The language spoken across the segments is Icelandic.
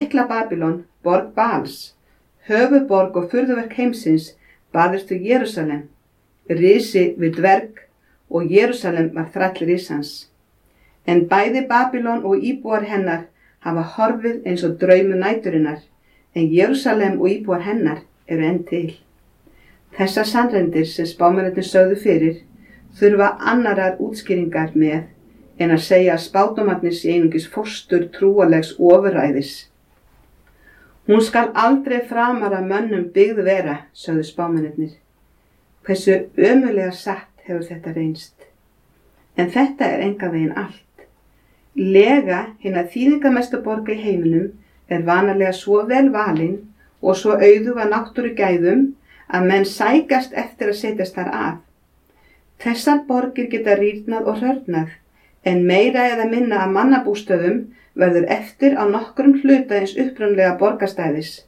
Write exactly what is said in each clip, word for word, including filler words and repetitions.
mikla Babylon, borg Bals, höfuðborg og furðuverk heimsins, barðist við Jerúsalem, risi við dverg og Jerúsalem var þræll risans. En bæði Babylon og íbúar hennar hafa horfið eins og draumur næturinnar, en Jerúsalem og íbúar hennar eru enn til. Þessar sannreindir sem spámennirnir sögðu fyrir þurfa annarar útskýringar með en að segja að spádómarnir sé einungis fóstur trúarlegs ofurræðis. Hún skal aldrei framar að mönnum byggð vera, sögðu spámennirnir. Hversu ömurlega satt hefur þetta reynst. En þetta er engan veginn allt. Lega hinna þýðingamestu borga í heiminum er vanalega svo vel valin og svo auðug að náttúru gæðum að menn sækast eftir að setjast þar að. Þessar borgir geta rýrnað og hrörnað, en meira eða minna af mannabústöðum verður eftir á nokkrum hluta eins upprunlega borgarstæðis.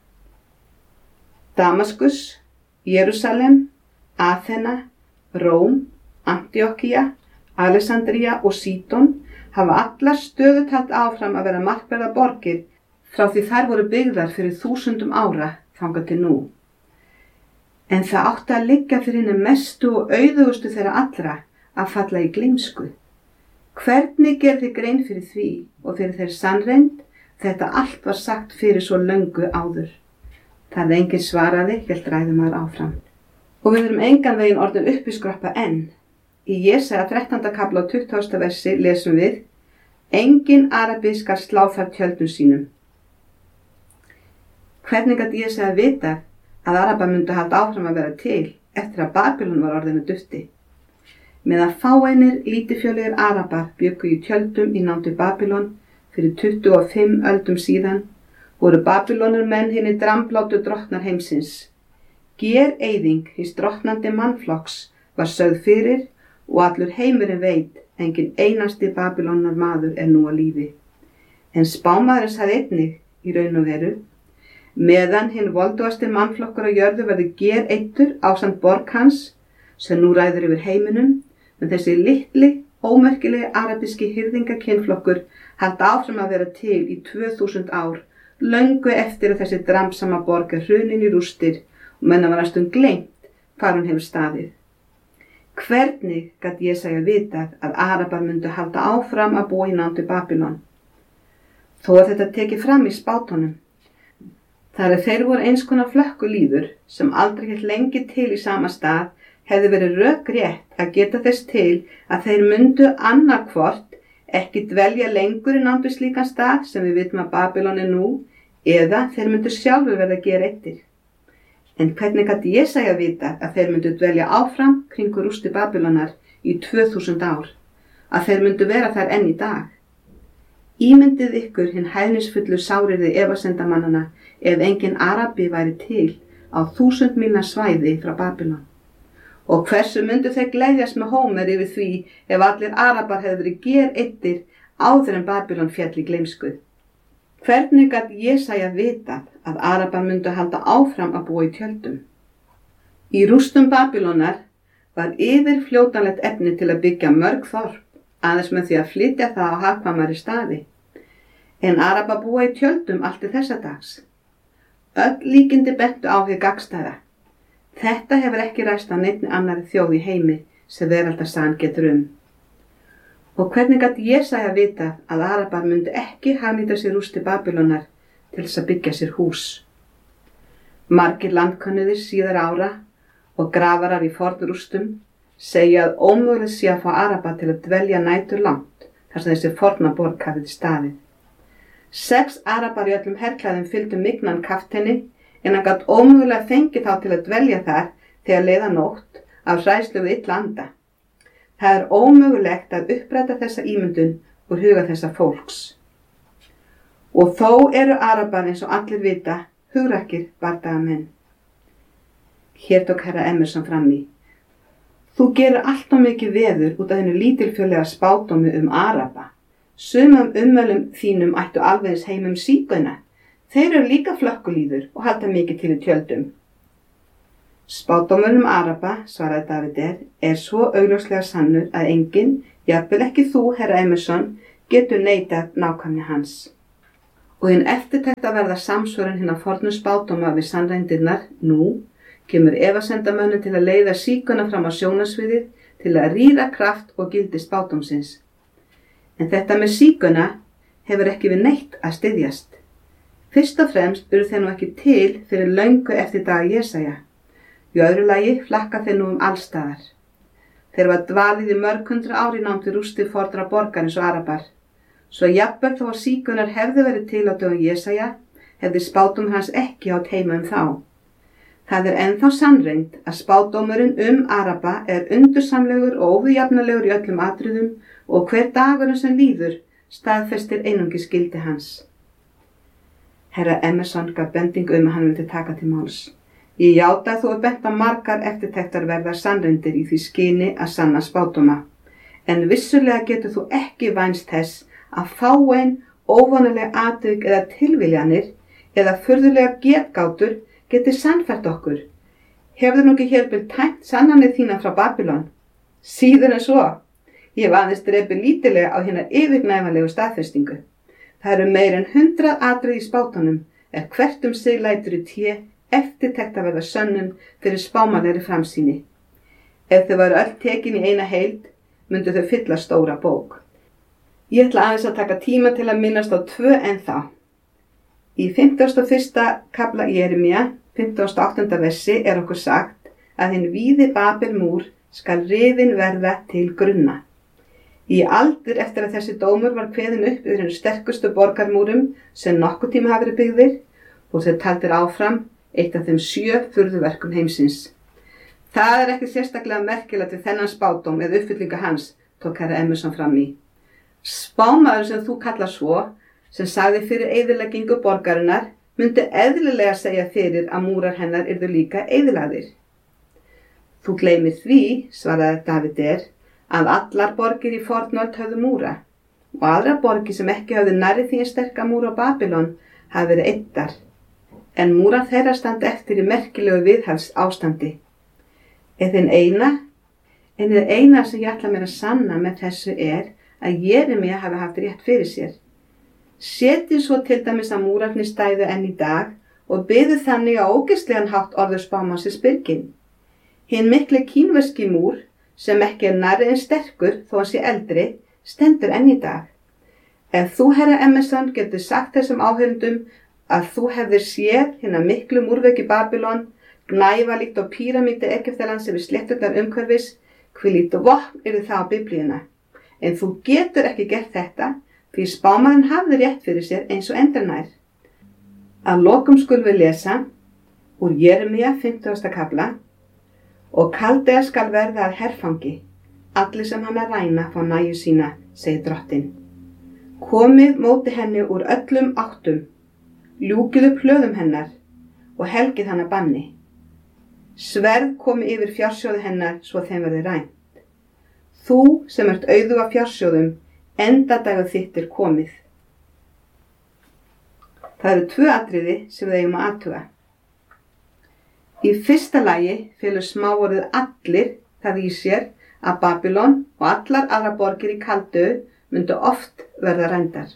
Damaskus, Jerúsalem, Aþena, Róm, Antíokkía, Alexandría og Sídon hafa allar stöðugt haldið áfram að vera markverðar borgir frá því þær voru byggðar fyrir þúsundum ára þangað til nú. En það átti að liggja fyrir hinni mestu og auðugustu þeirra allra að falla í gleymsku. Hvernig gerði grein fyrir því og fyrir þeirri sannreind þetta allt var sagt fyrir svo löngu áður? Það enginn svaraði, hélt ræðumaður áfram. Og við erum engan veginn orðin uppiskroppa enn. Í Jesaja þrettánda kafla og tuttugasta versi lesum við: Enginn Arabi skal slá þar tjöldum sínum. Hvernig gat Jesaja vitað að Araba myndu halda áfram að vera til eftir að Babylon var orðinu dufti? Meðan fáeinir lítilfjörlegir Arabar bjuggu í tjöldum í nánd við Babylon fyrir tuttugu og fimm öldum síðan, voru Babylonur menn hinni dramblátu drottnar heimsins. Gereyðing hins drottnandi mannflokks var sögð fyrir og allur heimurinn veit, engin einasti Babylonar maður er nú á lífi. En spámaðurinn sagði einnig í raun og veru: meðan hinn voldugasti mannflokkur á jörðu verður gereyddur ásamt borg hans, sem nú ræður yfir heiminum, en þessi litli, ómerkilegi arabíski hirðingakynflokkur halda áfram að vera til í tvö þúsund ár, löngu eftir að þessi dramsama borg er hrunin í rústir og menn var næstum gleymt hvar hún hefur staðið. Hvernig gat Jesaja vitað að Arabar myndu halda áfram að búa í nánd við Babylon? Þó að þetta tekið fram í spátunum. Þar að þeir voru eins konar flökkulýður sem aldrei hélt lengi til í sama stað, hefði verið rökrétt að geta þess til að þeir myndu annarkvort ekki dvelja lengur í nánd við slíkan stað sem við vitum að Babylon er nú, eða þeir myndu sjálfur verða gereyddir. En hvernig gat Jesaja vita að þeir myndu dvelja áfram kringu rústi Babylonar í tvö þúsund ár, að þeir myndu vera þar enn í dag? Ímyndið ykkur hinn hæðnisfullu sáriði efasemdamannanna ef engin Arabi væri til á þúsund mílna svæði frá Babylon. Og hversu myndu þeir gleðjast með Hómer yfir því ef allir Arabar hefðu verið gereyddir áður en Babylon féll í gleymsku? Hvernig gat Jesaja vitað að Arabar myndu halda áfram að búa í tjöldum? Í rústum Babylonar var yfirfljótanlegt efni til að byggja mörg þorp, aðeins með því að flytja það á hagkvæmari staði. En Arabar búa í tjöldum allt til þessa dags. Öll líkindi bentu á hið gagnstæða. Þetta hefur ekki ræst á neinni annarri þjóð í heimi sem veraldarsagan getur um. Og hvernig gat Jesaja vitað að Arabar myndu ekki hagnýta sér rústi Babylonar til þess að byggja sér hús? Margir landkönnuðir síðar ára og grafarar í fornrústum segja að ómögulegt sé að fá Araba til að dvelja nætur langt þar sem þessi forna borg hafði staðið. Sex Arabar í öllum herklæðum fylgdu mygnan kafteini, en hann gat ómögulega fengið þá til að dvelja þar þegar leið á nótt af hræðslu við illa anda. Það er ómögulegt að uppræta þessa ímyndun úr huga þessa fólks. Og þó eru Arabar eins og allir vita hugrakkir bardagamenn. Hér tók herra Emerson fram í: Þú gerir allt of mikið veður út af hennu lítilfjörlega spádómi um Araba. Sumum ummælum þínum ættu alveg eins heim um sígauna. Þeir eru líka flökkulýður og halda mikið til í tjöldum. Spádómur um Araba, svaraði Davider, er svo augljóslega sannur að enginn, jafnvel ekki þú, herra Emerson, getur neitað nákvæmni hans. Og hinn eftirtekta verða samsvörun hinna fornu spádóma við sannreyndirnar nú, kemur efasemdamönnum til að leiða síkuna fram á sjónarsviðið til að rýra kraft og gildi spádómsins. En þetta með síkuna hefur ekki við neitt að styðjast. Fyrst og fremst eru þeir nú ekki til fyrir löngu eftir dag Jesaja. Í öðru lagi flakka þeir nú um allstaðar. Þeir var dvalið í mörg hundra ári námt við rústir fornra borgarins og arabar. Svo jafnvel þó að síkunar hefði verið til á dögum Jesaja, hefði spádómur hans ekki átt heima um þá. Það er ennþá sannreynd að spádómurinn um araba er undursamlegur og óviðjafnalegur í öllum atriðum og hver dagurinn sem líður staðfestir einungis gildi hans. Herra Emerson gaf bendingu um að hann vildi taka til máls. Ég játa að þú er bent á margar eftirtektar verða sannreyndir í því skyni að sanna spádóma, en vissulega getur þú ekki vænst þess að fáein óvanaleg atvik eða tilviljanir eða furðulegar getgátur geti sannfært okkur. Hefur nú ekki hérbil tæmt sannanir þína frá Babylon? Síður en svo. Ég hef aðeins drepið lítilega á hérna yfirgnæfanlegu staðfestingu. Það eru meir en hundrað atriði í spádómnum, er hvert um sig lætur í té eftirtekta verða sönnun fyrir spámanlegri framsýni. Ef þau varu öll tekin í eina heild, myndu þau fylla stóra bók. Ég ætla aðeins að taka tíma til að minnast á tvö ennþá. Í fimmtugasta og fyrsta kafla Jeremía, fimmtugasta og áttunda versi er okkur sagt að hinn víði Babelmúr skal rifinn verða til grunna. Í aldir eftir að þessi dómur var kveðinn upp yfir henni sterkustu borgarmúrum sem nokkuð tíma hafi verið byggðir og þeir taldir áfram eitt af þeim sjö furðuverkum heimsins. Það er ekki sérstaklega merkilegt við þennan spádóm eða uppfyllingu hans, tók herra Emerson fram í. Spámaður sem þú kallar svo, sem sagði fyrir eyðileggingu borgarinnar, myndi eðlilega segja fyrir að múrar hennar yrðu líka eyðilagðir. Þú gleymir því, svaraði Davider, að allar borgir í fornöld höfðu múra og aðra borgir sem ekki höfðu nærri því sterka múra á Babylon hafi verið eyddar, en múrar þeirra standa eftir í merkilegu viðhals ástandi. En þinn eina, en þið eina sem ég ætla mér að sanna með þessu er að Jeremía hafi haft rétt fyrir sér. Setið svo til dæmis að múrarnir stæðu enn í dag og byðu þannig á ógeðslegan hátt orður spámannsins byrgin. Hinn mikli kínverski múr, sem ekki er nærri en sterkur þó hann sé eldri, stendur enn í dag. Ef þú, herra Emerson, getur sagt þessum áhörendum að þú hefðir séð hérna miklu múrveggi Babylon, gnæfa líkt á píramídi Egyptalands yfir slétturnar umhverfis, hví lítið vopn yrði það á Biblíuna. En þú getur ekki gert þetta, því spámaðurinn hafði rétt fyrir sér eins og endranær. Að lokum skulum við lesa úr Jeremía fimmtugasta kafla: Og Kaldea skal verða að herfangi, allir sem hann að ræna fá næju sína, segir drottinn. Komið móti henni úr öllum áttum, ljúkið upp hlöðum hennar og helgið hana banni. Sverð komi yfir fjársjóði hennar svo þeim verði rænt. Þú sem ert auðug af fjársjóðum, endadagur þitt er komið. Það eru tvö atriði sem við eigum að athuga. Í fyrsta lagi felur smáorðið allir það í sér að Babylon og allar aðra borgir í Kaldeu myndu oft verða rændar.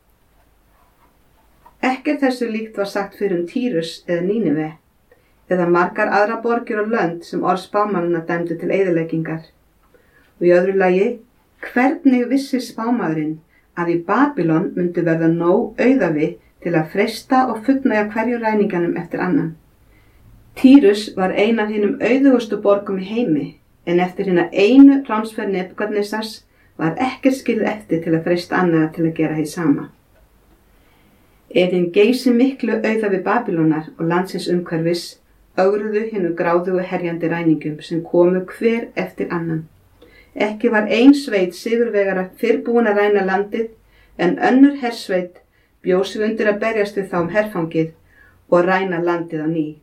Ekkert þessu líkt var sagt fyrir um Týrus eða Nínive, eða margar aðra borgir og lönd sem orð spámannanna dæmdu til eyðileggingar. Og í öðru lagi, hvernig vissi spámaðurinn að í Babylon myndu verða nóg auðavi til að freista og fullnægja hverju ræninganum eftir annan. Týrus var ein af hinum auðugustu borgum í heimi, en eftir hina einu ránsferð Nebukadnesars var ekkert skilið eftir til að freista annarra til að gera hið sama. Er hinn geysi miklu auðavi Babylónar og landsins umhverfis ögruðu hinu gráðugu herjandi ræningum sem komu hver eftir annan. Ekki var ein sveit sigurvegara fyrr búin að ræna landið, en önnur hersveit bjó sig undir að berjast við þá um herfangið og ræna landið á ný.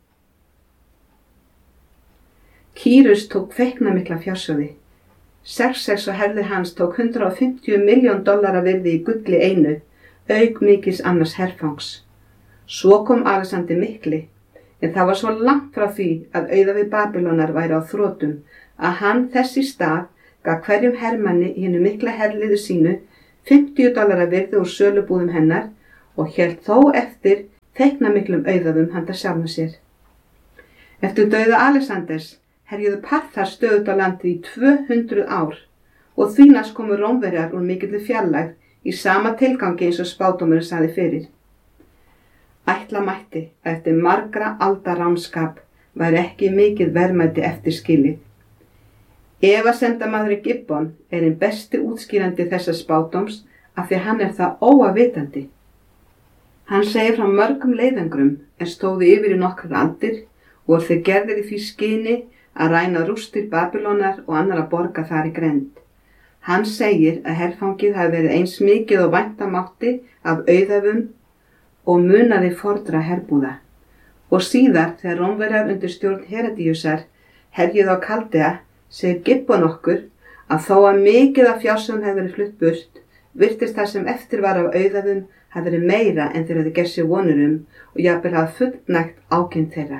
Kýrus tók feiknamikla fjársjóði. Xerxes og herðir hans tók hundrað og fimmtíu milljón dollara virði í gulli einu, auk mikils annars herfangs. Svo kom Alexander mikli, en það var svo langt frá því að auðavi Babylónar væri á þrotum að hann þess í stað gaf hverjum hermanni í hinu mikla herliðu sínu fimmtíu dollara virði úr sölubúðum hennar og hélt þó eftir feiknamiklum auðæfum handa sjálfum sér. Eftir dauða Alexanders herjuðu Parþar stöðugt á landið í tvö hundruð ár og því næst komu Rómverjar úr mikilli fjarlægð í sama tilgangi eins og spádómurinn sagði fyrir. Ætla mætti að eftir margra alda ránskap væri ekki mikið verðmæti eftir skilið. Efasemdamaðurinn Gibbon er einn besti útskýrandi þessa spádóms af því hann er það óavitandi. Hann segir frá mörgum leiðangrum en stóðu yfir í nokkrar aldir og voru þeir gerðir í því skyni að ræna rústir Babýlonar og annarra borga þar í grennd. Hann segir að herfangið hafi verið eins mikið og vænta mátti af auðæfum og munaði fordra herbúða. Og síðar þegar Rómverjar undir stjórn Herodíusar herjuðu á Kaldea segir Gibbon okkur að þó að mikið af fjársjóðum hefði verið flutt burt, virtist það sem eftir var af auðæfum hafi verið meira en þeir hefði gert sér vonir um og jafnvel hafi fullnægt ákinn þeirra.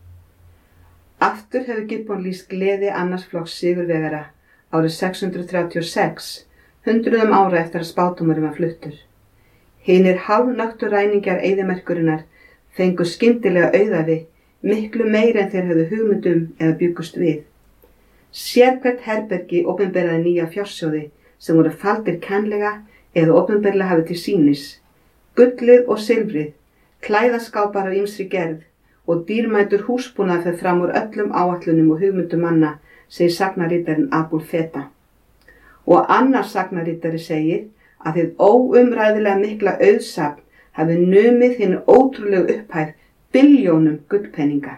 Aftur hefur Gibbon lýst gleði annars flokks sigurvegara árið sex hundruð þrjátíu og sex, hundruðum ára eftir að spádómurinn var fluttur. Hinir hálfnöktu ræningjar eyðimerkurinnar fengu skyndilega auðæfi, miklu meira en þeir höfðu hugmyndum eða bjuggust við. Sérhvert herbergi opinberaði nýja fjársjóði sem voru faldir kænlega eða opinberlega hafið til sýnis, gullið og silfrið, klæðaskápar af ýmsri gerð og dýrmætur húsbúnað fer fram úr öllum áætlunum og hugmyndum manna, segir sagnarítarinn Abul Feta. Og annar sagnarítari segir að þið óumræðilega mikla auðsafn hafi numið hinn ótrúlegu upphæð billjónum gullpenninga.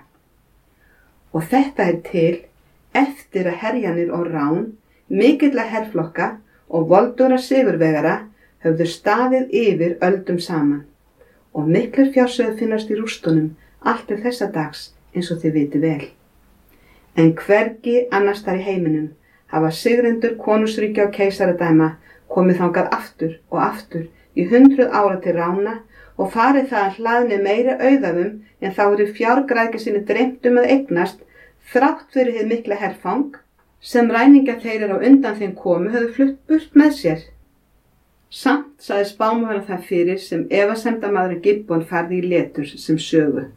Og þetta er til eftir að herjanir og rán, mikilla herflokka og voldóra sigurvegara höfðu staðið yfir öldum saman og miklir fjársjóðir finnast í rústunum allt til þessa dags eins og þið viti vel. En hvergi annars þar í heiminum hafa sigrendur konungsríkja og keisaradæma komið þangað aftur og aftur í hundruð ára til rána og farið það að hlaðni meiri auðæfum en þá eru fjárgræðgi sinni dreymt um að eignast þrátt fyrir hið mikla herfang sem ræningjar þeir á undan þeim komu höfðu flutt burt með sér. Samt sagði spámaður það fyrir sem efasemdamaðurinn Gibbon færði í letur sem sögu.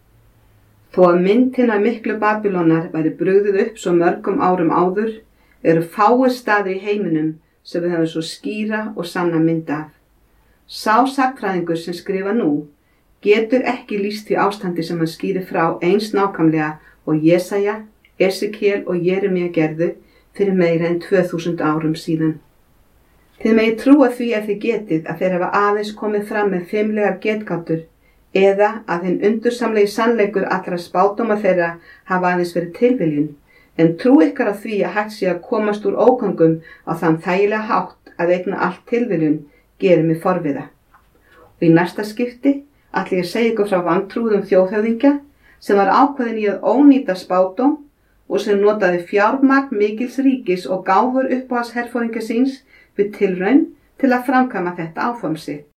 Þó að myndina miklu Babýlonar væri brugðið upp svo mörgum árum áður, eru fáir staðir í heiminum sem við höfum svo skýra og sanna mynd af. Sá sagnfræðingur sem skrifa nú getur ekki lýst því ástandi sem hann skýrir frá eins nákvæmlega og Jesaja, Esekiel og Jeremía gerðu fyrir meira en tvö þúsund árum síðan. Þið megi trúa því ef þið getið að þeir hafa aðeins komið fram með fimmlegar getgátur eða að hinn undursamlegi sannleikur allra spádóma þeirra hafa aðeins verið tilviljun, en trú ykkar á því að hægt sé að komast úr ógöngum á þann þægilega hátt að eigna allt tilviljun gerir mig forviða. Og í næsta skipti ætla ég að segja ykkur frá vantrúðum þjóðhöfðingja sem var ákveðin í að ónýta spádóm og sem notaði fjármagn mikils ríkis og gáfur uppáhalds herforingja síns við tilraun til að framkvæma þetta áform sitt.